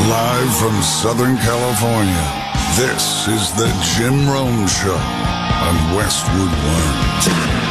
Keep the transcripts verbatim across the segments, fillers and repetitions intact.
Live from Southern California, this is the Jim Rome Show on Westwood One.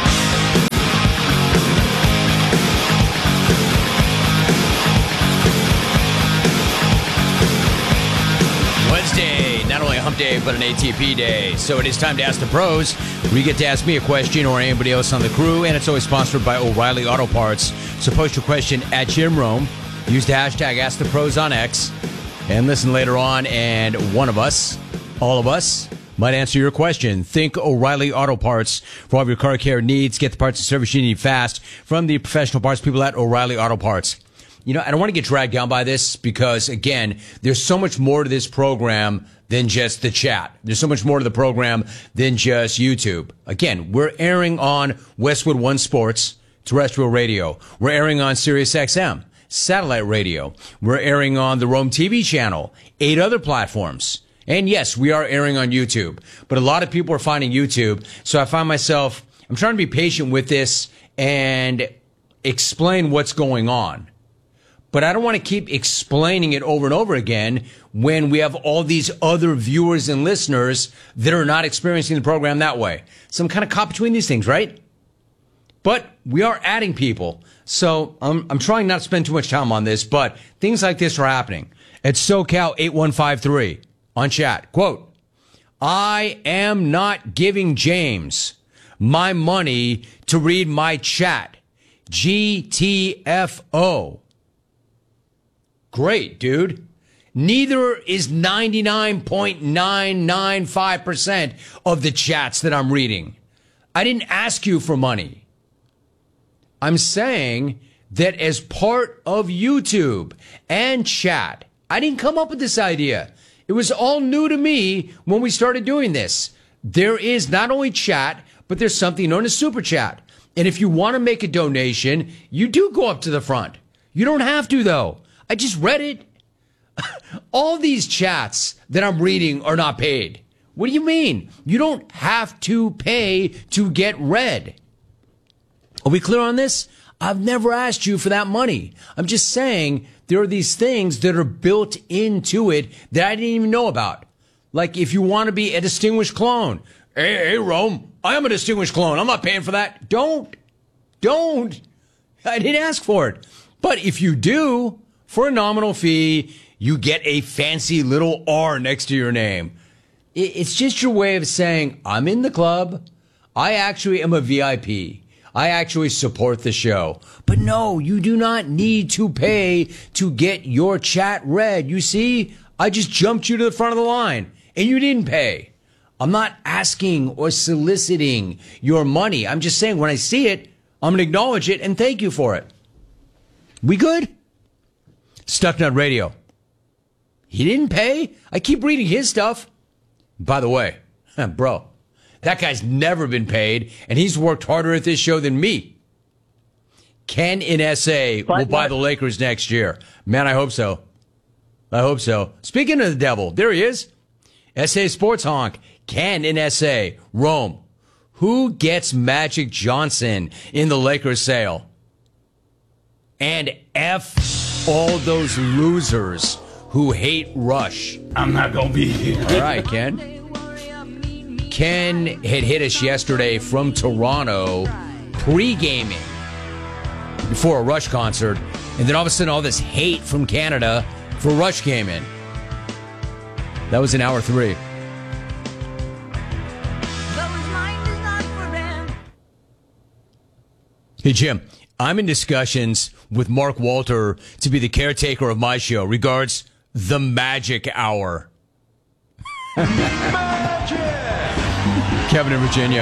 Wednesday, not only a hump day, but an A T P day. So it is time to Ask the Pros, where you get to ask me a question or anybody else on the crew, and it's always sponsored by O'Reilly Auto Parts. So post your question at Jim Rome. Use the hashtag Ask the Pros on X. And listen later on, and one of us, all of us, might answer your question. Think O'Reilly Auto Parts for all of your car care needs. Get the parts and service you need fast from the professional parts people at O'Reilly Auto Parts. You know, I don't want to get dragged down by this because, again, there's so much more to this program than just the chat. There's so much more to the program than just YouTube. Again, we're airing on Westwood One Sports, terrestrial radio. We're airing on Sirius X M. Satellite radio. We're airing on the Rome T V channel, eight other platforms. And yes, we are airing on YouTube. But a lot of people are finding YouTube. So I find myself, I'm trying to be patient with this and explain what's going on. But I don't want to keep explaining it over and over again when we have all these other viewers and listeners that are not experiencing the program that way. So I'm kind of caught between these things, right? But we are adding people. So I'm, I'm trying not to spend too much time on this, but things like this are happening. At SoCal eight one five three on chat, quote, I am not giving James my money to read my chat. G T F O. Great, dude. Neither is ninety-nine point nine nine five percent of the chats that I'm reading. I didn't ask you for money. I'm saying that as part of YouTube and chat, I didn't come up with this idea. It was all new to me when we started doing this. There is not only chat, but there's something known as Super Chat. And if you want to make a donation, you do go up to the front. You don't have to, though. I just read it. All these chats that I'm reading are not paid. What do you mean? You don't have to pay to get read. Are we clear on this? I've never asked you for that money. I'm just saying there are these things that are built into it that I didn't even know about. Like if you want to be a distinguished clone. Hey, hey, Rome, I am a distinguished clone. I'm not paying for that. Don't. Don't. I didn't ask for it. But if you do, for a nominal fee, you get a fancy little R next to your name. It's just your way of saying, I'm in the club. I actually am a V I P. I actually support the show. But no, you do not need to pay to get your chat read. You see, I just jumped you to the front of the line, and you didn't pay. I'm not asking or soliciting your money. I'm just saying when I see it, I'm going to acknowledge it and thank you for it. We good? Stucknut Radio. He didn't pay. I keep reading his stuff. By the way, bro, that guy's never been paid, and he's worked harder at this show than me. Ken in S A will buy the Lakers next year. Man, I hope so. I hope so. Speaking of the devil, there he is. S A Sports Honk. Ken in S A. Rome. Who gets Magic Johnson in the Lakers sale? And F all those losers who hate Rush. I'm not going to be here. All right, Ken. Ken had hit us yesterday from Toronto pre-gaming before a Rush concert. And then all of a sudden, all this hate from Canada for Rush came in. That was in hour three. Hey, Jim, I'm in discussions with Mark Walter to be the caretaker of my show. Regards, The Magic Hour. Magic! Kevin in Virginia.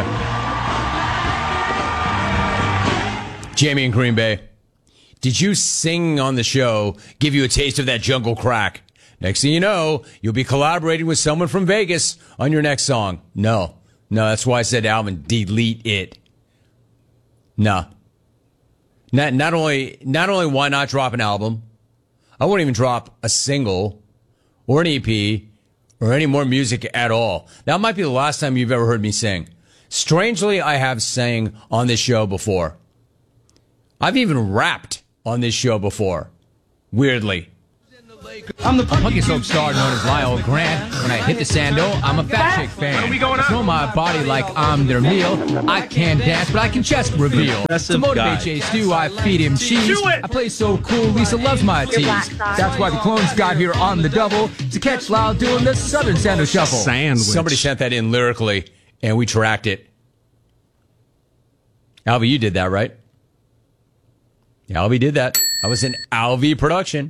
Jamie in Green Bay. Did you sing on the show give you a taste of that jungle crack? Next thing you know, you'll be collaborating with someone from Vegas on your next song. No. No, that's why I said to Alvin, delete it. Nah. Not, not only, not only why not drop an album, I won't even drop a single or an E P or any more music at all. That might be the last time you've ever heard me sing. Strangely, I have sang on this show before. I've even rapped on this show before. Weirdly. I'm the punky soap star known as Lyle Grant. When I hit the sando, I'm a fat chick fan. When we going on? Know my body like I'm their meal. I can't dance, but I can chest reveal. To motivate Jay Stu, I feed him cheese. I play so cool, Lisa loves my tease. That's why the clones got here on the double to catch Lyle doing the Southern Sando Shuffle. Sandwich. Somebody sent that in lyrically, and we tracked it. Alvy, you did that, right? Alvy did that. That was an Alvy production.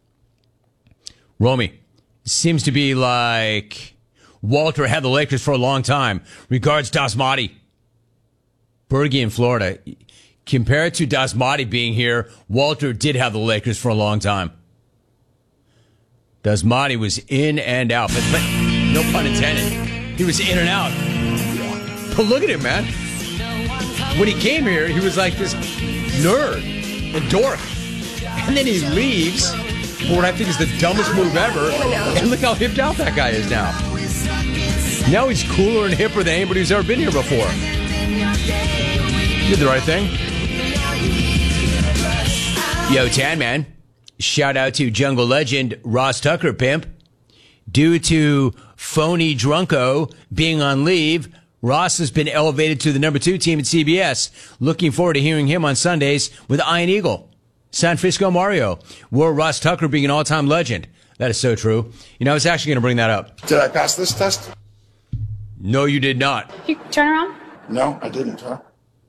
Romy, seems to be like Walter had the Lakers for a long time. Regards, Dasmati. Bergie in Florida. Compared to Dasmati being here, Walter did have the Lakers for a long time. Dasmati was in and out. But, but no pun intended. He was in and out. But look at him, man. When he came here, he was like this nerd and dork. And then he leaves for what I think is the dumbest move ever. And look how hipped out that guy is now. Now he's cooler and hipper than anybody who's ever been here before. Did the right thing. Yo, Tan Man. Shout out to jungle legend Ross Tucker, pimp. Due to phony Drunko being on leave, Ross has been elevated to the number two team at C B S. Looking forward to hearing him on Sundays with Iron Eagle. San Francisco Mario. Will Ross Tucker being an all-time legend. That is so true. You know, I was actually going to bring that up. Did I pass this test? No, you did not. You turn around? No, I didn't, huh?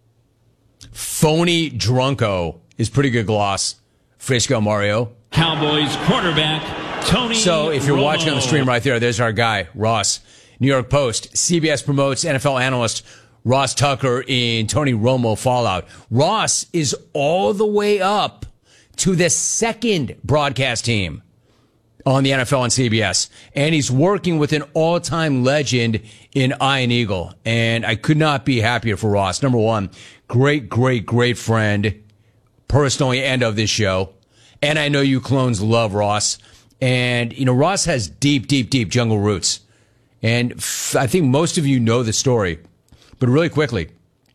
Phony Drunko is pretty good gloss. Frisco Mario. Cowboys quarterback Tony So if you're Romo. watching on the stream right there, there's our guy, Ross. New York Post. C B S promotes N F L analyst Ross Tucker in Tony Romo fallout. Ross is all the way up to the second broadcast team on the N F L on C B S. And he's working with an all-time legend in Iron Eagle. And I could not be happier for Ross. Number one, great, great, great friend, personally and of this show. And I know you clones love Ross. And, you know, Ross has deep, deep, deep jungle roots. And f- I think most of you know the story. But really quickly,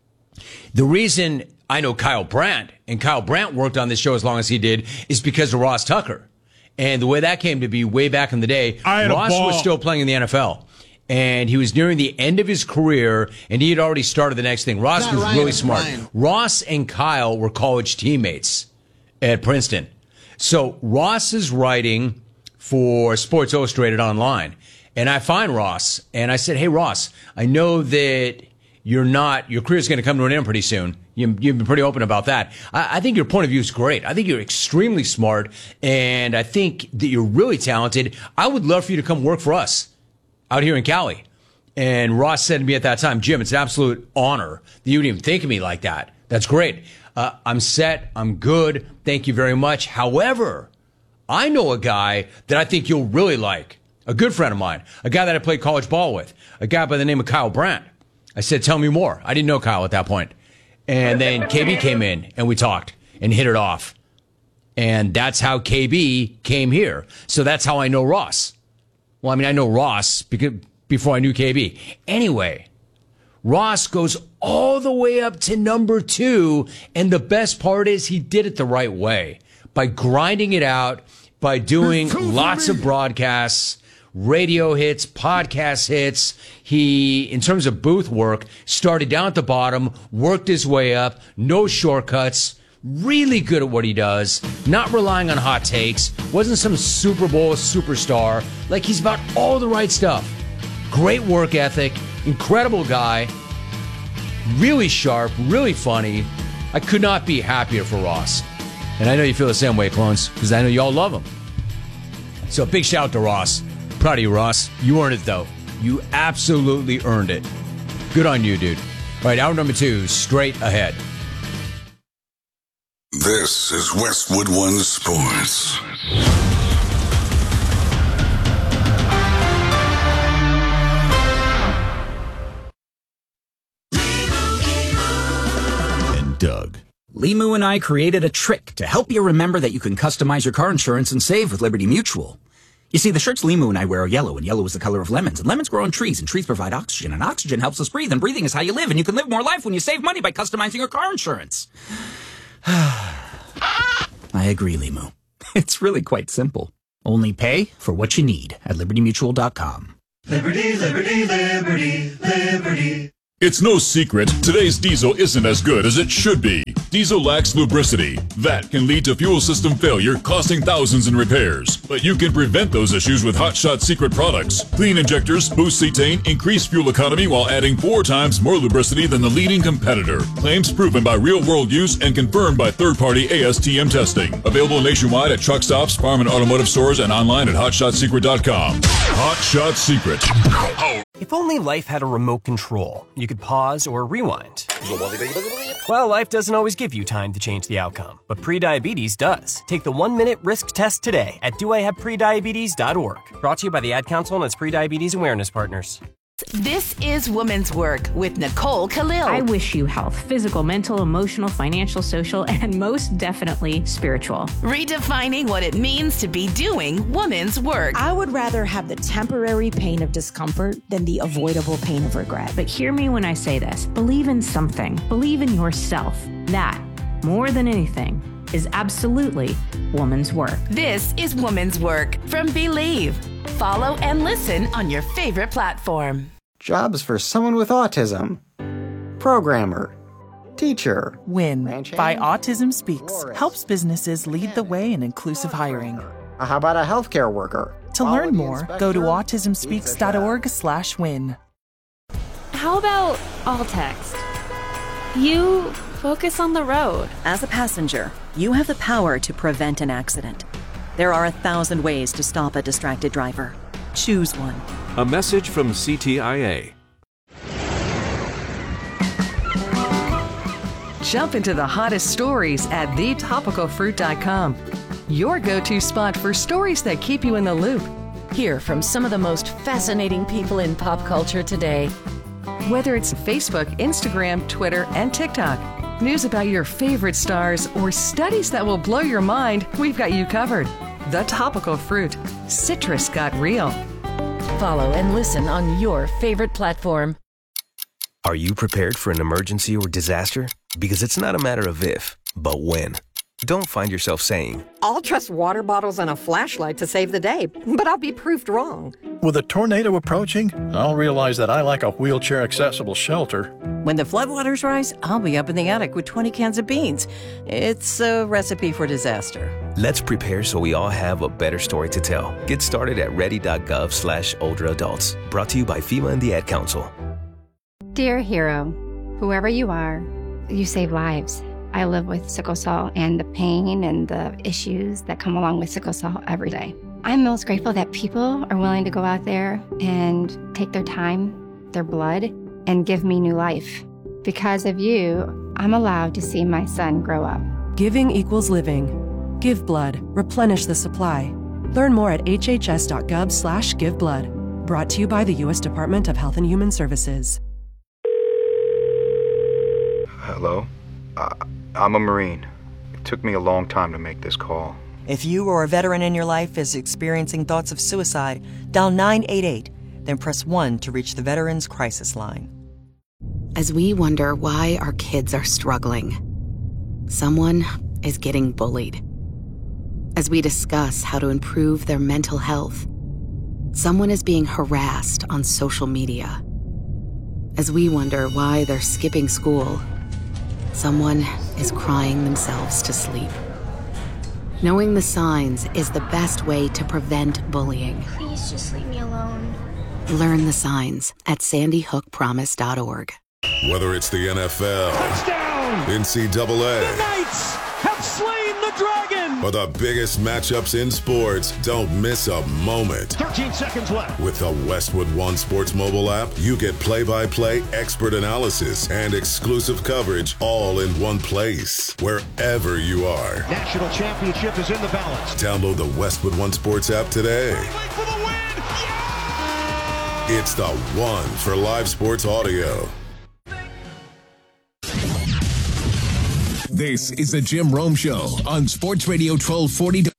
the reason I know Kyle Brandt, and Kyle Brandt worked on this show as long as he did, is because of Ross Tucker. And the way that came to be way back in the day, Ross was still playing in the N F L. And he was nearing the end of his career, and he had already started the next thing. Ross was Ryan, really smart. Ryan. Ross and Kyle were college teammates at Princeton. So Ross is writing for Sports Illustrated Online. And I find Ross, and I said, hey, Ross, I know that you're not, your career's going to come to an end pretty soon. You, you've been pretty open about that. I, I think your point of view is great. I think you're extremely smart, and I think that you're really talented. I would love for you to come work for us out here in Cali. And Ross said to me at that time, Jim, it's an absolute honor that you would even think of me like that. That's great. Uh, I'm set. I'm good. Thank you very much. However, I know a guy that I think you'll really like. A good friend of mine. A guy that I played college ball with. A guy by the name of Kyle Brandt. I said, tell me more. I didn't know Kyle at that point. And then K B came in and we talked and hit it off. And that's how K B came here. So that's how I know Ross. Well, I mean, I know Ross because before I knew K B. Anyway, Ross goes all the way up to number two. And the best part is he did it the right way by grinding it out, by doing lots of broadcasts, radio hits, podcast hits. He, in terms of booth work, started down at the bottom, worked his way up, no shortcuts, really good at what he does, not relying on hot takes, wasn't some Super Bowl superstar. Like, he's about all the right stuff. Great work ethic, incredible guy, really sharp, really funny. I could not be happier for Ross. And I know you feel the same way, clones, because I know you all love him. So big shout out to Ross. Proud of you, Ross. You earned it, though. You absolutely earned it. Good on you, dude. All right, hour number two, straight ahead. This is Westwood One Sports. And Doug. Limu and I created a trick to help you remember that you can customize your car insurance and save with Liberty Mutual. You see, the shirts Limu and I wear are yellow, and yellow is the color of lemons, and lemons grow on trees, and trees provide oxygen, and oxygen helps us breathe, and breathing is how you live, and you can live more life when you save money by customizing your car insurance. I agree, Limu. It's really quite simple. Only pay for what you need at liberty mutual dot com. Liberty, liberty, liberty, liberty. It's no secret, today's diesel isn't as good as it should be. Diesel lacks lubricity. That can lead to fuel system failure, costing thousands in repairs. But you can prevent those issues with Hot Shot Secret products. Clean injectors, boost cetane, increase fuel economy while adding four times more lubricity than the leading competitor. Claims proven by real-world use and confirmed by third-party A S T M testing. Available nationwide at truck stops, farm and automotive stores, and online at hot shot secret dot com. Hot Shot Secret. If only life had a remote control, you could pause or rewind. Well, life doesn't always give you time to change the outcome, but prediabetes does. Take the one-minute risk test today at do I have prediabetes dot org. Brought to you by the Ad Council and its prediabetes awareness partners. This is Women's Work with Nicole Khalil. I wish you health, physical, mental, emotional, financial, social, and most definitely spiritual. Redefining what it means to be doing women's work. I would rather have the temporary pain of discomfort than the avoidable pain of regret. But hear me when I say this. Believe in something. Believe in yourself. That, more than anything, is absolutely woman's work. This is Woman's Work from Believe. Follow and listen on your favorite platform. Jobs for someone with autism. Programmer. Teacher. WIN by Autism Speaks helps businesses lead the way in inclusive hiring. How about a healthcare worker? To learn more, go to autism speaks dot org slash win. How about all text? You focus on the road. As a passenger, you have the power to prevent an accident. There are a thousand ways to stop a distracted driver. Choose one. A message from C T I A. Jump into the hottest stories at the topical fruit dot com. Your go-to spot for stories that keep you in the loop. Hear from some of the most fascinating people in pop culture today. Whether it's Facebook, Instagram, Twitter, and TikTok, news about your favorite stars, or studies that will blow your mind, we've got you covered. The Topical Fruit. Citrus got real. Follow and listen on your favorite platform. Are you prepared for an emergency or disaster? Because it's not a matter of if, but when. Don't find yourself saying, I'll trust water bottles and a flashlight to save the day, but I'll be proved wrong. With a tornado approaching, I'll realize that I lack a wheelchair-accessible shelter. When the floodwaters rise, I'll be up in the attic with twenty cans of beans. It's a recipe for disaster. Let's prepare so we all have a better story to tell. Get started at ready.gov slash older adults. Brought to you by FEMA and the Ad Council. Dear hero, whoever you are, you save lives. I live with sickle cell and the pain and the issues that come along with sickle cell every day. I'm most grateful that people are willing to go out there and take their time, their blood, and give me new life. Because of you, I'm allowed to see my son grow up. Giving equals living. Give blood. Replenish the supply. Learn more at h h s dot gov slash give blood. Brought to you by the U S Department of Health and Human Services. Hello? Uh, I'm a Marine. It took me a long time to make this call. If you or a veteran in your life is experiencing thoughts of suicide, dial nine eight eight, then press one to reach the Veterans Crisis Line. As we wonder why our kids are struggling, someone is getting bullied. As we discuss how to improve their mental health, someone is being harassed on social media. As we wonder why they're skipping school, someone is crying themselves to sleep. Knowing the signs is the best way to prevent bullying. Please just leave me alone. Learn the signs at sandy hook promise dot org. Whether it's the N F L, touchdown, N C double A, the Knights have slain the dragon, or the biggest matchups in sports, don't miss a moment. thirteen seconds left. With the Westwood One Sports mobile app, you get play-by-play expert analysis and exclusive coverage all in one place, wherever you are. National championship is in the balance. Download the Westwood One Sports app today. For the win. Yeah! It's the one for live sports audio. This is the Jim Rome Show on Sports Radio twelve forty.